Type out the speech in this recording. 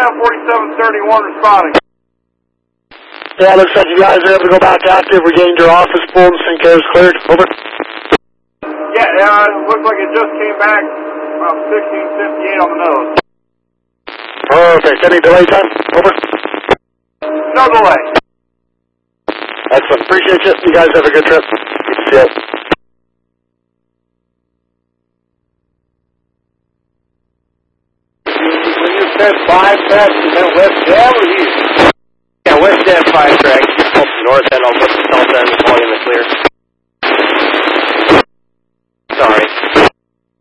4731 responding. Yeah, looks like you guys are able to go back active. Regained your office. Fulton St. Clair's cleared. Over. Yeah, it looks like it just came back about 1658 on the nose. Perfect. Any delay time? Over. No delay. Excellent. Appreciate you. You guys have a good trip. See you. When you said 5 tests, you meant west dam or east? Yeah, west end 5 track. North end, I'll put the south end, volume is clear.